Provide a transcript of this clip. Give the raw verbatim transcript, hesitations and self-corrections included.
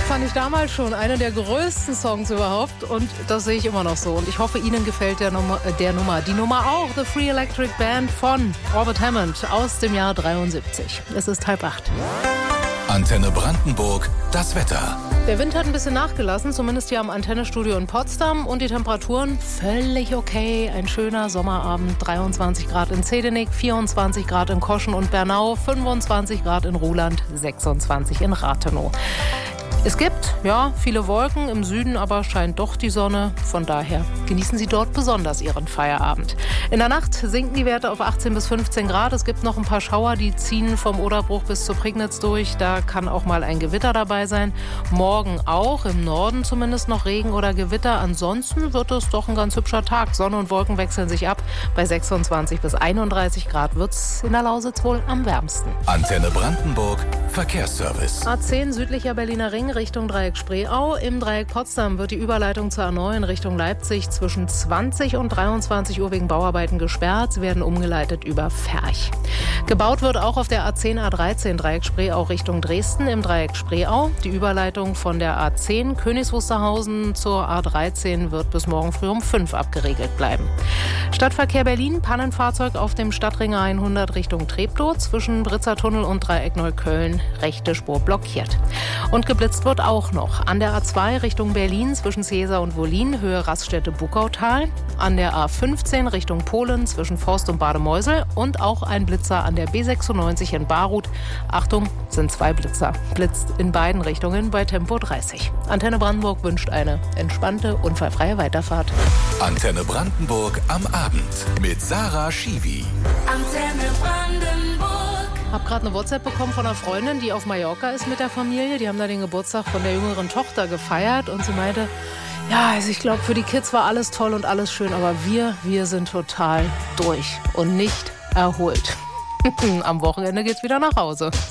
fand ich damals schon einer der größten Songs überhaupt und das sehe ich immer noch so. Und ich hoffe, Ihnen gefällt der Nummer, äh, der Nummer. Die Nummer auch, The Free Electric Band von Robert Hammond aus dem Jahr dreiundsiebzig. Es ist halb acht. Antenne Brandenburg, das Wetter. Der Wind hat ein bisschen nachgelassen, zumindest hier am Antennestudio in Potsdam. Und die Temperaturen völlig okay. Ein schöner Sommerabend, dreiundzwanzig Grad in Zedenik, vierundzwanzig Grad in Koschen und Bernau, fünfundzwanzig Grad in Ruhland, sechsundzwanzig in Rathenow. Es gibt, ja, viele Wolken, im Süden aber scheint doch die Sonne. Von daher genießen Sie dort besonders Ihren Feierabend. In der Nacht sinken die Werte auf achtzehn bis fünfzehn Grad. Es gibt noch ein paar Schauer, die ziehen vom Oderbruch bis zur Prignitz durch. Da kann auch mal ein Gewitter dabei sein. Morgen auch, im Norden zumindest noch Regen oder Gewitter. Ansonsten wird es doch ein ganz hübscher Tag. Sonne und Wolken wechseln sich ab. Bei sechsundzwanzig bis einunddreißig Grad wird es in der Lausitz wohl am wärmsten. Antenne Brandenburg, Verkehrsservice. A zehn südlicher Berliner Ring Richtung Dreieck Spreeau. Im Dreieck Potsdam wird die Überleitung zur A neun Richtung Leipzig zwischen zwanzig und dreiundzwanzig Uhr wegen Bauarbeiten gesperrt. Sie werden umgeleitet über Ferch. Gebaut wird auch auf der A zehn A dreizehn Dreieck Spreeau Richtung Dresden im Dreieck Spreeau. Die Überleitung von der A zehn Königs Wusterhausen zur A dreizehn wird bis morgen früh um fünf abgeregelt bleiben. Stadtverkehr Berlin, Pannenfahrzeug auf dem Stadtring hundert Richtung Treptow zwischen Britzertunnel und Dreieck Neukölln. Rechte Spur blockiert. Und geblitzt wird auch noch an der A zwei Richtung Berlin zwischen Seesa und Wollin, Höhe Raststätte Buckautal. An der A fünfzehn Richtung Polen zwischen Forst und Bademeusel. Und auch ein Blitzer an der B sechsundneunzig in Baruth. Achtung, sind zwei Blitzer. Blitzt in beiden Richtungen bei Tempo dreißig. Antenne Brandenburg wünscht eine entspannte, unfallfreie Weiterfahrt. Antenne Brandenburg am Abend mit Sarah Schiwi. Antenne Brandenburg. Hab gerade eine WhatsApp bekommen von einer Freundin, die auf Mallorca ist mit der Familie. Die haben da den Geburtstag von der jüngeren Tochter gefeiert und sie meinte, ja, also ich glaube, für die Kids war alles toll und alles schön, aber wir, wir sind total durch und nicht erholt. Am Wochenende geht's wieder nach Hause.